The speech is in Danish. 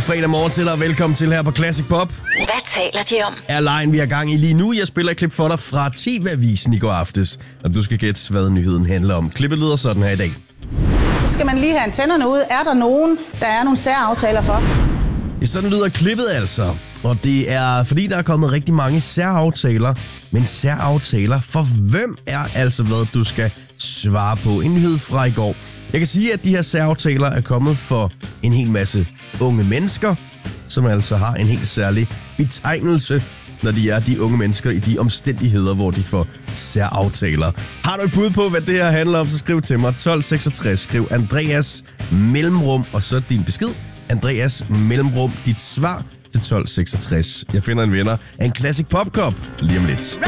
fredag morgen til dig, og velkommen til her på Classic Pop. Hvad taler de om? Er lejen, vi har gang i lige nu. Jeg spiller et klip for dig fra TV-avisen i går aftes, og du skal gætte, hvad nyheden handler om. Klippet lyder sådan her i dag. Så skal man lige have antennerne ud. Er der nogen, der er nogle særaftaler for? Ja, sådan lyder klippet altså. Og det er fordi, der er kommet rigtig mange særaftaler. Men særaftaler for hvem er altså, hvad du skal svare på. En nyhed fra i går. Jeg kan sige, at de her særaftaler er kommet for en hel masse unge mennesker, som altså har en helt særlig betegnelse, når de er de unge mennesker i de omstændigheder, hvor de får særaftaler. Har du et bud på, hvad det her handler om, så skriv til mig 1266. Skriv Andreas mellemrum, og så din besked. Andreas mellemrum, dit svar til 1266. Jeg finder en vinder af en Classic Pop Cup lige om lidt.